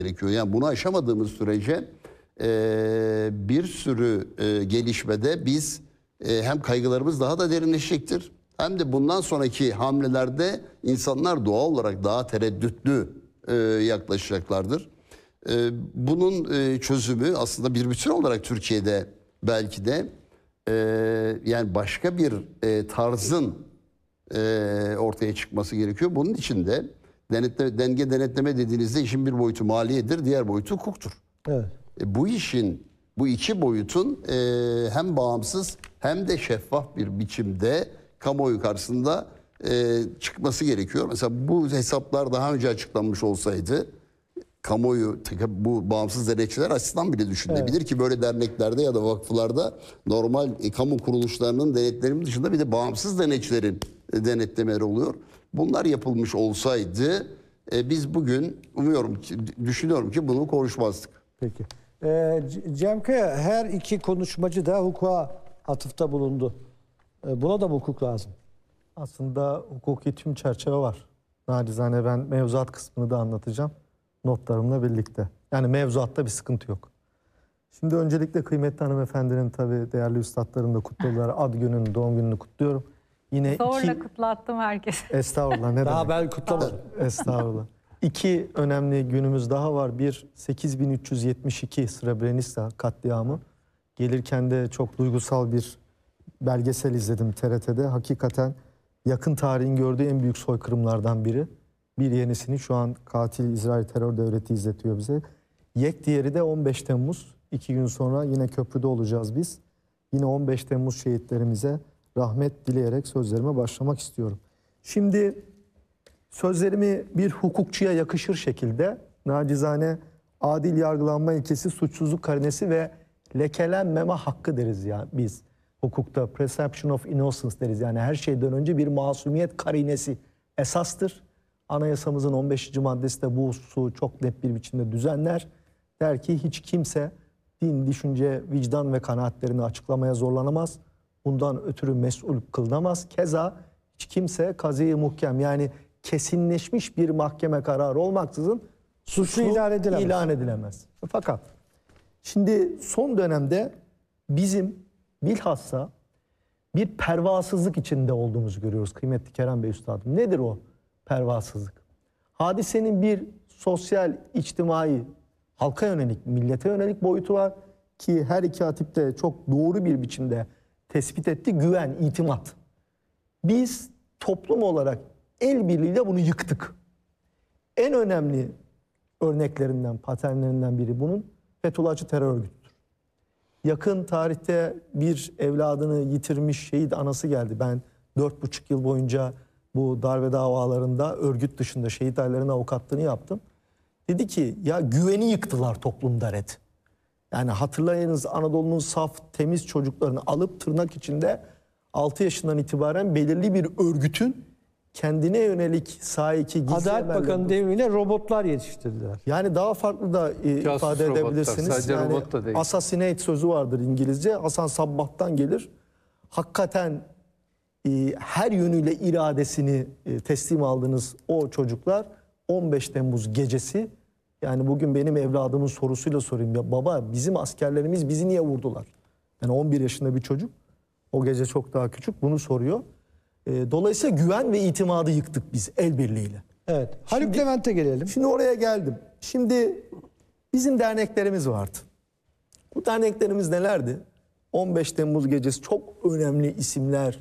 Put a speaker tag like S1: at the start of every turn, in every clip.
S1: gerekiyor. Yani bunu aşamadığımız sürece bir sürü gelişmede biz hem kaygılarımız daha da derinleşecektir, hem de bundan sonraki hamlelerde insanlar doğal olarak daha tereddütlü yaklaşacaklardır. Bunun çözümü aslında bir bütün olarak Türkiye'de belki de yani başka bir tarzın ortaya çıkması gerekiyor. Bunun için de denge denetleme dediğinizde işin bir boyutu maliyedir, diğer boyutu hukuktur.
S2: Evet.
S1: Bu iki boyutun hem bağımsız hem de şeffaf bir biçimde kamuoyu karşısında çıkması gerekiyor. Mesela bu hesaplar daha önce açıklanmış olsaydı kamuoyu bu bağımsız denetçiler açısından bile düşünebilir ki böyle derneklerde ya da vakıflarda normal kamu kuruluşlarının denetlerinin dışında bir de bağımsız denetçilerin denetlemeleri oluyor. Bunlar yapılmış olsaydı biz bugün düşünüyorum ki bunu konuşmazdık.
S2: Peki. Cem Kaya, her iki konuşmacı da hukuka atıfta bulundu. Buna da mı hukuk lazım?
S3: Aslında hukuki tüm çerçeve var. Nacizane ben mevzuat kısmını da anlatacağım notlarımla birlikte. Yani mevzuatta bir sıkıntı yok. Şimdi öncelikle kıymetli hanımefendinin tabii değerli üstadların da kutladılar. Ad gününü, doğum gününü kutluyorum. Yine
S4: zorla kutlattım herkese.
S3: Estağfurullah, ne
S2: Daha
S3: demek?
S2: ben kutlamadım.
S3: Estağfurullah. İki önemli günümüz daha var. Bir, 8372 Srebrenica katliamı. Gelirken de çok duygusal bir belgesel izledim TRT'de. Hakikaten yakın tarihin gördüğü en büyük soykırımlardan biri. Bir yenisini şu an katil İsrail terör devleti izletiyor bize. Diğeri de 15 Temmuz. 2 gün sonra yine köprüde olacağız biz. Yine 15 Temmuz şehitlerimize rahmet dileyerek sözlerime başlamak istiyorum. Şimdi sözlerimi bir hukukçuya yakışır şekilde nacizane adil yargılanma ilkesi, suçsuzluk karinesi ve lekelenmeme hakkı deriz ya biz. Hukukta presumption of innocence deriz. Yani her şeyden önce bir masumiyet karinesi esastır. Anayasamızın 15. maddesi de bu hususu çok net bir biçimde düzenler. Der ki hiç kimse din, düşünce, vicdan ve kanaatlerini açıklamaya zorlanamaz. Bundan ötürü mesul kılınamaz. Keza hiç kimse kazı-i muhkem, yani kesinleşmiş bir mahkeme kararı olmaksızın suçlu ilan edilemez. Fakat şimdi son dönemde bizim bilhassa bir pervasızlık içinde olduğumuzu görüyoruz kıymetli Kerem Bey Üstadım. Nedir o pervasızlık? Hadisenin bir sosyal, içtimai, halka yönelik, millete yönelik boyutu var ki her iki hatip de çok doğru bir biçimde tespit etti. Güven, itimat. Biz toplum olarak el birliğiyle bunu yıktık. En önemli örneklerinden, paternlerinden biri bunun Fethullahçı terör örgütüdür. Yakın tarihte bir evladını yitirmiş şehit anası geldi. Ben 4,5 yıl boyunca bu darbe davalarında örgüt dışında şehit ailelerine avukatlığını yaptım. Dedi ki ya güveni yıktılar toplumda red. Yani hatırlayınız, Anadolu'nun saf, temiz çocuklarını alıp tırnak içinde 6 yaşından itibaren belirli bir örgütün kendine yönelik sahiki gizli
S2: Adalet Bakanı devriyle robotlar yetiştirdiler.
S3: Yani daha farklı da ifade edebilirsiniz.
S5: Sadece
S3: yani
S5: robot da değil.
S3: assassinate sözü vardır İngilizce. Hasan Sabbah'tan gelir. Hakikaten her yönüyle iradesini teslim aldığınız o çocuklar 15 Temmuz gecesi, yani bugün benim evladımın sorusuyla sorayım, ya baba bizim askerlerimiz bizi niye vurdular? Yani 11 yaşında bir çocuk, o gece çok daha küçük, bunu soruyor. Dolayısıyla güven ve itimadı yıktık biz el birliğiyle.
S2: Evet. Haluk Levent'e gelelim.
S3: Şimdi oraya geldim. Şimdi bizim derneklerimiz vardı. Bu derneklerimiz nelerdi? 15 Temmuz gecesi çok önemli isimler,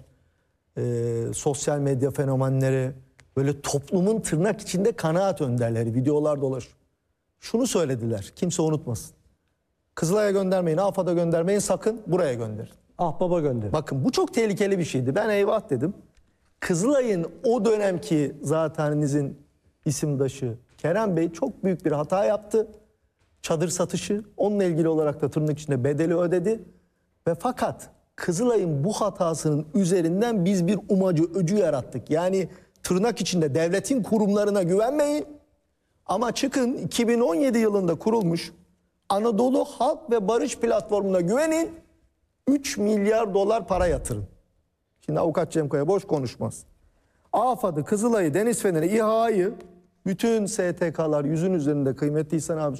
S3: sosyal medya fenomenleri, böyle toplumun tırnak içinde kanaat önderleri, videolar dolaşıyor. Şunu söylediler, kimse unutmasın. Kızılay'a göndermeyin, AFAD'a göndermeyin, sakın buraya gönderin.
S2: Ahbaba gönder.
S3: Bakın bu çok tehlikeli bir şeydi. Ben eyvah dedim. Kızılay'ın o dönemki zateninizin isimdaşı Kerem Bey çok büyük bir hata yaptı. Çadır satışı, onunla ilgili olarak da tırnak içinde bedeli ödedi. Ve fakat Kızılay'ın bu hatasının üzerinden biz bir öcü yarattık. Yani tırnak içinde devletin kurumlarına güvenmeyin. Ama çıkın 2017 yılında kurulmuş Anadolu Halk ve Barış Platformu'na güvenin. 3 milyar dolar para yatırın. Şimdi avukat Cem Kaya boş konuşmaz. AFAD'ı, Kızılay'ı, Deniz Fener'i, İHA'yı Bütün STK'lar yüzün üzerinde kıymetli İhsan abi